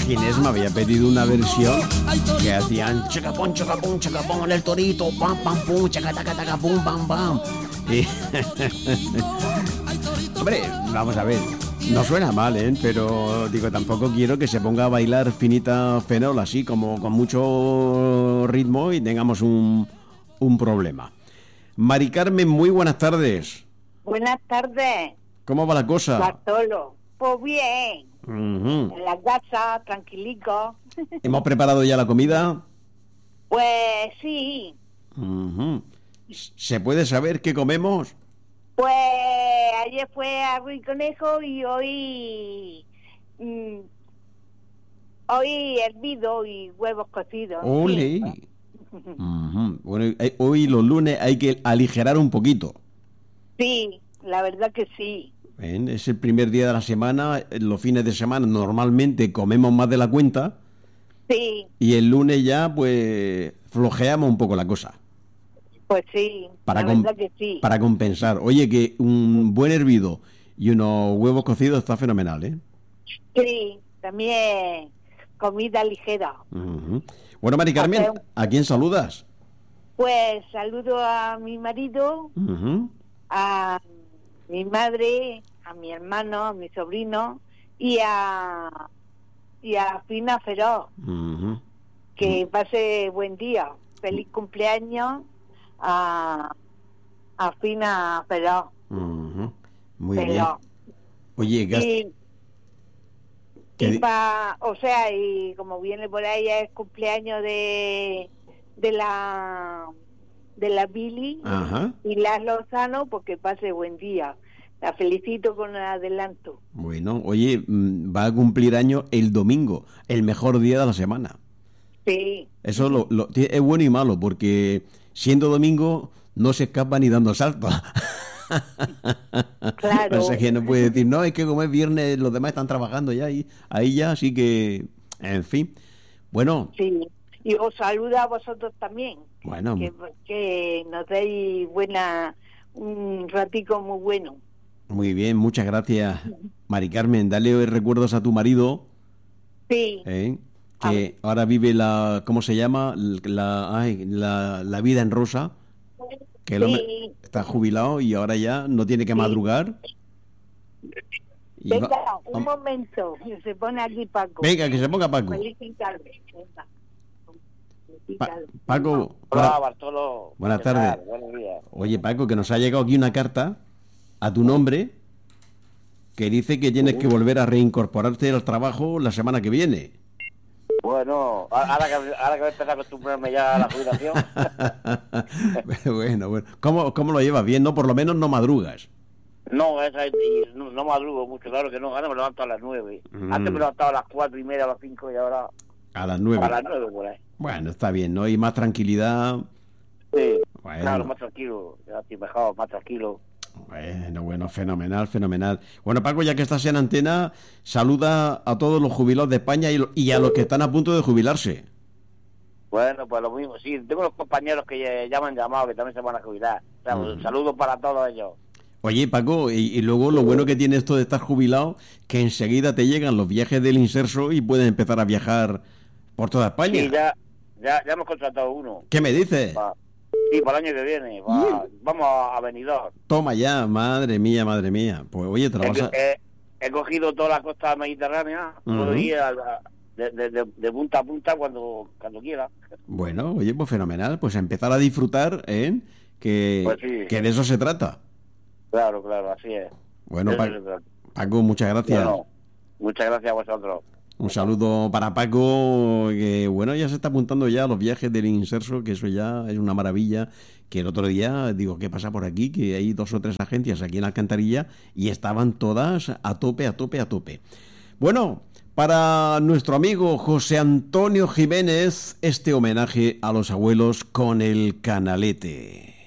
Ginés me había pedido una versión que hacían chacapón, chacapón, chacapón en el torito, pam, pam, pum, chacataca, pum, pam, pam. Y... Hombre, vamos a ver, no suena mal, ¿eh? Pero digo, tampoco quiero que se ponga a bailar Finita Fenol así como con mucho ritmo y tengamos un problema. Mari Carmen, muy buenas tardes. Buenas tardes. ¿Cómo va la cosa? Bartolo. Pues bien. Uh-huh. En la casa, tranquilico. ¿Hemos preparado ya la comida? Pues sí. Uh-huh. ¿Se puede saber qué comemos? Pues ayer fue arroz y conejo y hoy hoy hervido y huevos cocidos. ¡Ole! Sí. Uh-huh. Bueno, hoy los lunes hay que aligerar un poquito. Sí, la verdad que sí. ¿Ven? Es el primer día de la semana, los fines de semana normalmente comemos más de la cuenta. Sí. Y el lunes ya pues flojeamos un poco la cosa. Pues sí, la verdad que sí. Para compensar. Oye, que un buen hervido y unos huevos cocidos está fenomenal, ¿eh? Sí, también comida ligera. Uh-huh. Bueno, Mari Carmen, ¿a quién saludas? Pues saludo a mi marido, Uh-huh. a mi madre, a mi hermano, a mi sobrino y a Fina Feroz. Uh-huh. Que pase buen día. Feliz cumpleaños a Fina Feroz. Uh-huh. Muy bien. Oye, y como viene por ahí es cumpleaños de la Billy. Ajá. Y Las Lozano, porque pase buen día. La felicito con el adelanto. Bueno, oye, va a cumplir año el domingo, el mejor día de la semana. Sí. Eso es bueno y malo, porque siendo domingo no se escapa ni dando saltos. Claro. O sea que no puede decir, no, es que como es viernes los demás están trabajando ya, y ahí ya, así que, en fin. Bueno. Sí, y os saludo a vosotros también. Bueno. Que nos deis un ratico muy bueno. Muy bien, muchas gracias, Mari Carmen. Dale recuerdos a tu marido. Sí. Que ahora vive ¿cómo se llama? La vida en rosa. Que el hombre está jubilado y ahora ya no tiene que madrugar. Venga, un momento, que se pone aquí Paco. Venga, que se ponga Paco. Paco. Hola, Bartolo. Buenas tardes. Buenos días. Oye, Paco, que nos ha llegado aquí una carta a tu nombre que dice que tienes que volver a reincorporarte al trabajo la semana que viene. Bueno, ahora que voy a empezar a acostumbrarme ya a la jubilación. Bueno. ¿Cómo lo llevas? Bien, ¿no? Por lo menos no madrugas. No, no madrugo mucho, claro que no. Ahora me levanto a las 9. Antes me levantaba a las 4:30, a las 5 y ahora... A las 9. A las 9 por ahí. Bueno, está bien, ¿no? Y más tranquilidad. Sí, bueno. Claro, más tranquilo. Ya estoy mejor, más tranquilo. Bueno, fenomenal. Bueno, Paco, ya que estás en antena, saluda a todos los jubilados de España y a los que están a punto de jubilarse. Bueno, pues lo mismo. Sí, tengo unos compañeros que ya me han llamado, que también se van a jubilar. O sea, saludos para todos ellos. Oye, Paco, y luego lo bueno que tiene esto de estar jubilado, que enseguida te llegan los viajes del Inserso y puedes empezar a viajar por toda España. Sí, ya hemos contratado uno. ¿Qué me dices? Sí, para el año que viene. Vamos a Benidorm. Toma ya, madre mía. Pues oye, te lo vas a... He cogido toda la costa mediterránea. Puedo ir de punta a punta cuando quiera. Bueno, oye, pues fenomenal. Pues empezar a disfrutar, ¿eh? Pues sí. Que de eso se trata. Claro, así es. Bueno, Paco, muchas gracias. Bueno, muchas gracias a vosotros. Un saludo para Paco, que bueno, ya se está apuntando ya a los viajes del Inserso, que eso ya es una maravilla, que el otro día, digo, ¿qué pasa por aquí? Que hay 2 o 3 agencias aquí en Alcantarilla y estaban todas a tope. Bueno, para nuestro amigo José Antonio Jiménez, este homenaje a los abuelos con el canalete.